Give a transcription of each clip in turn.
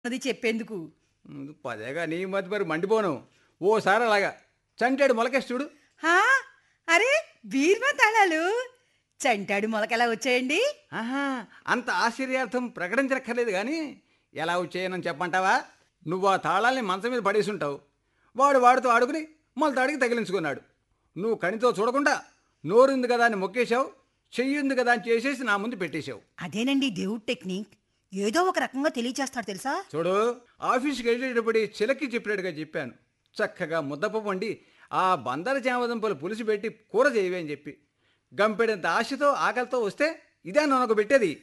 అది చెప్పేందుకు. పదేగా నీ మతి మరి మండిపోను. ఓసారి అలాగా చంటాడు మొలకేసి చూడు. హా! అరే! బీర్మా తాళాలు చంటాడు మొలకెలా వచ్చాయండి? ఆహా, అంత ఆశ్చర్యార్థం ప్రకటించక్కర్లేదు కానీ ఎలా వచ్చాయనని చెప్పంటావా? నువ్వు ఆ తాళాల్ని మంచం మీద పడేసి ఉంటావు. వాడితో ఆడుకుని మొలతాడికి తగిలించుకున్నాడు. నువ్వు కణితో చూడకుండా నోరుంది కదా అని మొక్కేశావు, చెయ్యింది కదా అని చేసేసి నా ముందు పెట్టేశావు. అదేనండి దేవుడి టెక్నిక్. ఏదో ఒక రకంగా తెలియచేస్తాడు తెలుసా? చూడు, ఆఫీస్కి వెళ్ళేటప్పుడు చిలకి చెప్పినట్టుగా చెప్పాను. చక్కగా ముద్దపప్పు వండి ఆ బందర జామదుంపలు పులుసు పెట్టి కూర చేయవే అని చెప్పి గంపెడంత ఆశతో ఆకలితో వస్తే ఇదే నొనకు పెట్టేది.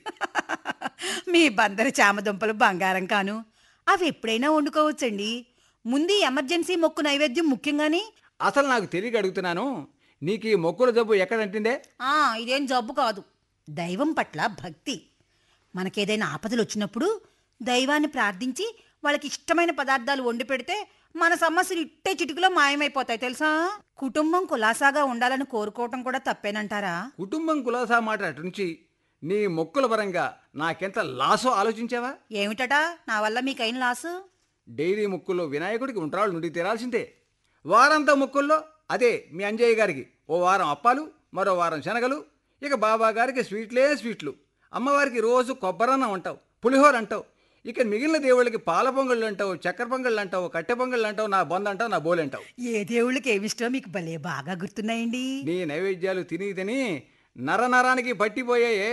మీ బందరు చామదుంపలు బంగారం కాను. అవి ఎప్పుడైనా వండుకోవచ్చండి. ముందు ఈ ఎమర్జెన్సీ మొక్కు నైవేద్యం ముఖ్యంగాని. అసలు నాకు తెలియక అడుగుతున్నాను, నీకు ఈ మొక్కుల జబ్బు ఎక్కడంటిందే? ఇదేం జబ్బు కాదు. దైవం పట్ల భక్తి. మనకేదైనా ఆపదలు వచ్చినప్పుడు దైవాన్ని ప్రార్థించి వాళ్ళకి ఇష్టమైన పదార్థాలు వండి పెడితే మన సమస్యలు ఇట్టే చిటికలో మాయమైపోతాయి తెలుసా? కుటుంబం కులాసాగా ఉండాలని కోరుకోవటం కూడా తప్పేనంటారా? కుటుంబం కులాసా మాట అటు నుంచి నీ మొక్కుల పరంగా నాకెంత లాసో ఆలోచించావా? ఏమిటట నా వల్ల మీకైన లాసు? డైలీ మొక్కుల్లో వినాయకుడికి ఉంట్రాళ్ళు నుండి తీరాల్సిందే. వారంతా మొక్కుల్లో అదే మీ అంజయ్య గారికి ఓ వారం అప్పాలు, మరో వారం శనగలు, ఇక బాబా గారికి స్వీట్లే స్వీట్లు, అమ్మవారికి రోజు కొబ్బరన్నం అంటావు, పులిహోర అంటావు, ఇక మిగిలిన దేవుళ్ళకి పాల పొంగళ్ళు అంటావు, చక్కెర పొంగళ్ళు అంటావు, కట్టె పొంగళ్ళు అంటావు, నా బొంద అంటావు, నా బోలు అంటావు. ఏ దేవుళ్ళకి ఏమిష్టో మీకు భలే బాగా గుర్తున్నాయండి. నీ నైవేద్యాలు తిని తిని నరనరానికి పట్టిపోయాయే.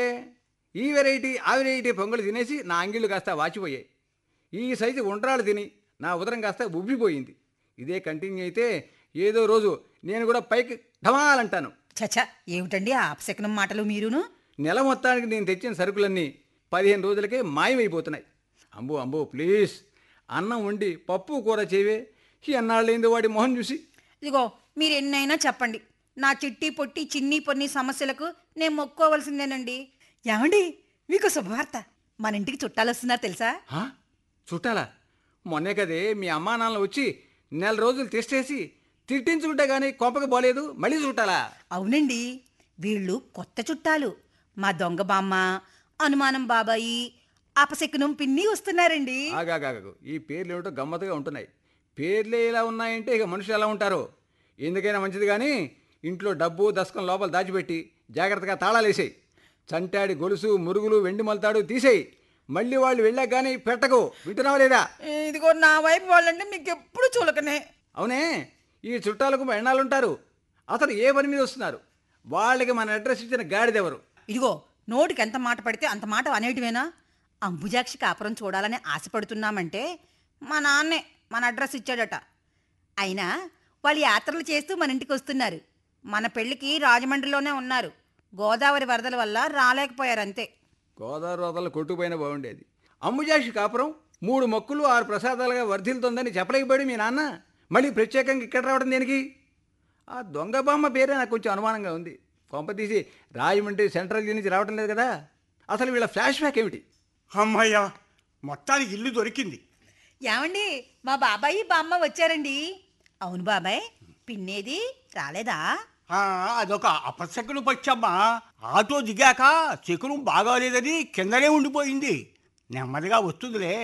ఈ వెరైటీ ఆ వెరైటీ పొంగలు తినేసి నా అంగిళ్ళు కాస్త వాచిపోయాయి. ఈ సైజు ఉండ్రాళ్ళు తిని నా ఉదరం కాస్త ఉబ్బిపోయింది. ఇదే కంటిన్యూ అయితే ఏదో రోజు నేను కూడా పైకి ఢమాలంటాను. చచ్చా, ఏమిటండి ఆ అపశకనం మాటలు మీరును? నెల మొత్తానికి నేను తెచ్చిన సరుకులన్నీ 15 రోజులకే మాయమైపోతున్నాయి. అంబో అంబో ప్లీజ్, అన్నం వండి పప్పు కూర చేయవే. ఈ అన్నాళ్ళైంది వాడి మొహం చూసి. ఇదిగో మీరు ఎన్నైనా చెప్పండి, నా చిట్టి పొట్టి చిన్ని పొన్ని సమస్యలకు నేను మొక్కోవలసిందేనండి. ఏమండి, మీకు శుభవార్త. మన ఇంటికి చుట్టాలు వస్తున్నారు తెలుసా? హా? చుట్టాలా? మొన్నే కదే మీ అమ్మా నాన్న వచ్చి నెల రోజులు తెస్టేసి తిట్టించుకుంటే కానీ కొంపకి పోలేదు, మళ్ళీ చుట్టాలా? అవునండి, వీళ్ళు కొత్త చుట్టాలు. మా దొంగ బామ్మ, అనుమానం బాబాయి, అపశకునం పిన్ని వస్తున్నారండి. ఆగాగాగు, ఈ పేర్లు ఏమిటో గమ్మత్తుగా ఉంటున్నాయి. పేర్లే ఇలా ఉన్నాయంటే ఇక మనుషులు ఎలా ఉంటారో. ఎందుకైనా మంచిది కానీ ఇంట్లో డబ్బు దశకం లోపల దాచిపెట్టి జాగ్రత్తగా తాళాలేసేయి. చంటాడి గొలుసు మురుగులు వెండి మొలతాడు తీసేయి. మళ్ళీ వాళ్ళు వెళ్ళాక కానీ పెట్టకు. వింటున్నావా లేదా? ఇదిగో నా వైపు వాళ్ళంటే మీకు ఎప్పుడు చులకనే. అవునే, ఈ చుట్టాలకు ఎన్నాళ్ళుంటారు? అసలు ఏ పని మీద వస్తున్నారు? వాళ్ళకి మన అడ్రస్ ఇచ్చిన గాడిదెవరు? ఇదిగో, నోటికి ఎంత మాట పడితే అంత మాట అనేటివేనా? అంబుజాక్షి కాపురం చూడాలని ఆశపడుతున్నామంటే మా నాన్నే మన అడ్రస్ ఇచ్చాడట. అయినా వాళ్ళు యాత్రలు చేస్తూ మన ఇంటికి వస్తున్నారు. మన పెళ్ళికి రాజమండ్రిలోనే ఉన్నారు. గోదావరి వరదల వల్ల రాలేకపోయారంతే. గోదావరి వదల కొట్టుకుపోయినా బాగుండేది. అంబుజాక్షి కాపురం 3 మొక్కులు 6 ప్రసాదాలుగా వర్ధిల్తుందని చెప్పలేకపోయాడు మీ నాన్న. మళ్ళీ ప్రత్యేకంగా ఇక్కడ రావడం దేనికి? ఆ దొంగ బామ్మ పేరే నాకు కొంచెం అనుమానంగా ఉంది. కొంపతీసి రాజమండ్రి సెంట్రల్ నుంచి రావడం లేదు కదా? అసలు వీళ్ళ ఫ్లాష్ బ్యాక్ ఏమిటి? అమ్మయ్యా, మొత్తానికి ఇల్లు దొరికింది. ఏమండి, మా బాబాయి బామ్మ వచ్చారండి. అవును బాబాయ్, పిన్నేది రాలేదా? అదొక అపశకులు పచ్చమ్మా. ఆటో దిగాక శకునం బాగాలేదని కిందనే ఉండిపోయింది. నెమ్మదిగా వస్తుందిలే.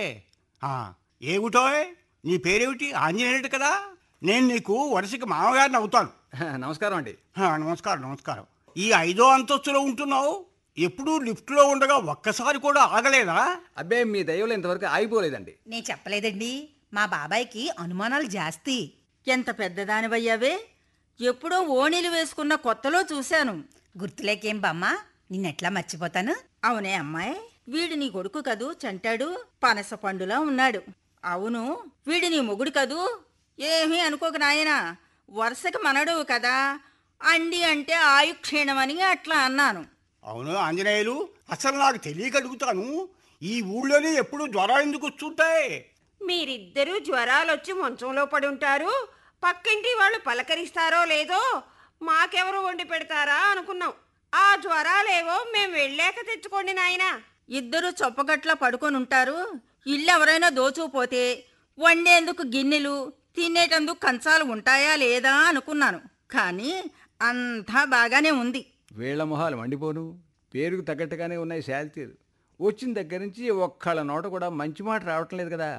ఏమిటో నీ పేరేమిటి? ఆంజనేయుడు కదా. నేను నీకు వరుసకి మామగారిని అవుతాను. నమస్కారం అండి. నమస్కారం నమస్కారం. ఈ 5వ అంతస్తులో ఉంటున్నావు. ఎప్పుడూ లిఫ్ట్లో ఉండగా ఒక్కసారి కూడా ఆగలేదా? అబ్బే, మీ దయవలో ఇంతవరకు ఆగిపోలేదండి. నేను చెప్పలేదండి, మా బాబాయికి అనుమానాలు జాస్తి. ఎంత పెద్దదానివయ్యావే. ఎప్పుడో ఓణీలు వేసుకున్న కొత్తలో చూశాను. గుర్తులేకేం బామ్మ, నిన్నెట్లా మర్చిపోతాను? అవునే అమ్మాయి, వీడి నీ కొడుకు కదూ చంటాడు. పనస పండులా ఉన్నాడు. అవును, వీడి నీ మొగుడు కదూ. ఏమీ అనుకోక నాయనా, వరుసకి మనడు కదా. అండి అంటే ఆయుక్షీణమని అట్లా అన్నాను. అవును ఆంజనేయులు, అసలు నాకు తెలియక అడుగుతాను. ఈ ఊళ్ళోనే ఎప్పుడు జ్వరాలు ఎందుకు వస్తుంటాయి? మీరిద్దరూ జ్వరాలొచ్చి మంచంలో పడి ఉంటారు. పక్కింటి వాళ్ళు పలకరిస్తారో లేదో మాకెవరు వండి పెడతారా అనుకున్నాం. ఆ జ్వరాలేవో మేం వెళ్ళాక తెచ్చుకోండి నాయనా. ఇద్దరు చొప్పగట్లా పడుకొని ఉంటారు. ఇల్లు ఎవరైనా దోచుకుపోతే వండేందుకు గిన్నెలు, తినేటందుకు కంచాలు ఉంటాయా లేదా అనుకున్నాను. కానీ అంతా బాగానే ఉంది. వీళ్ళ మొహాలు మండిపోను. పేరుకు తగ్గట్టుగానే ఉన్నాయి శాలితీలు. వచ్చిన దగ్గర నుంచి ఒక్కళ్ళ నోట కూడా మంచి మాట రావటం లేదు కదా.